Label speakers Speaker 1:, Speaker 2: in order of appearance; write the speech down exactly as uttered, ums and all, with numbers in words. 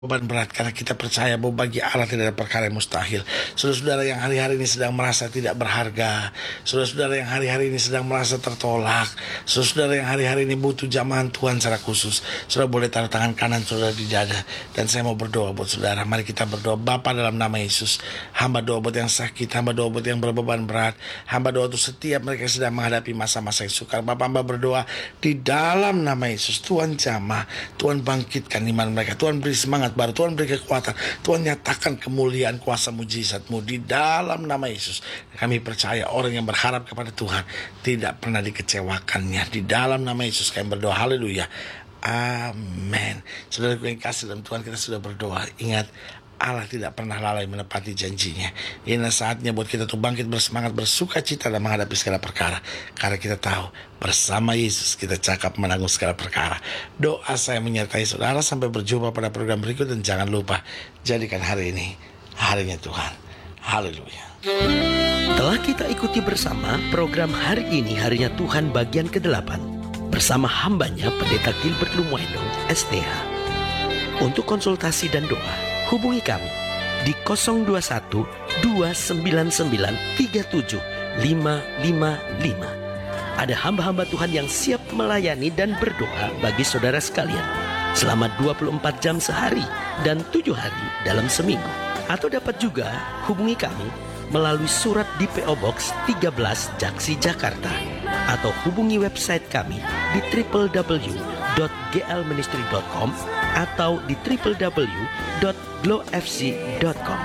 Speaker 1: beban berat karena kita percaya bahwa bagi Allah tidak ada perkara yang mustahil. Saudara-saudara yang hari-hari ini sedang merasa tidak berharga, saudara-saudara yang hari-hari ini sedang merasa tertolak, saudara-saudara yang hari-hari ini butuh jamahan Tuhan secara khusus, saudara boleh taruh tangan kanan saudara di dada, dan saya mau berdoa buat saudara. Mari kita berdoa. Bapa, dalam nama Yesus, hamba doa buat yang sakit, hamba doa buat yang berbeban berat, hamba doa untuk setiap mereka yang sedang menghadapi masa-masa yang sukar. Bapa, hamba berdoa di dalam nama Yesus, Tuhan jamah, Tuhan bangkitkan iman mereka, Tuhan beri semangat baru, Tuhan beri kekuatan, Tuhan nyatakan kemuliaan kuasa mujizat-Mu di dalam nama Yesus. Kami percaya orang yang berharap kepada Tuhan tidak pernah dikecewakannya. Di dalam nama Yesus kami berdoa, haleluya, amin. Saudara yang kasih dalam Tuhan, kita sudah berdoa. Ingat, Allah tidak pernah lalai menepati janjinya. Ini saatnya buat kita tuh bangkit bersemangat, bersuka cita dalam menghadapi segala perkara, karena kita tahu bersama Yesus kita cakap menanggung segala perkara. Doa saya menyertai saudara. Sampai berjumpa pada program berikut, dan jangan lupa jadikan hari ini harinya Tuhan. Haleluya.
Speaker 2: Telah kita ikuti bersama program Hari Ini Harinya Tuhan bagian kedelapan bersama hambanya Pendeta Gilbert Lumwendo S T H. Untuk konsultasi dan doa, hubungi kami di nol dua satu dua sembilan sembilan tiga tujuh lima lima lima. Ada hamba-hamba Tuhan yang siap melayani dan berdoa bagi saudara sekalian selama dua puluh empat jam sehari dan tujuh hari dalam seminggu. Atau dapat juga hubungi kami melalui surat di P O Box tiga belas Jaksi, Jakarta, atau hubungi website kami di w w w dot g l ministry dot com atau di w w w dot glow f c dot com.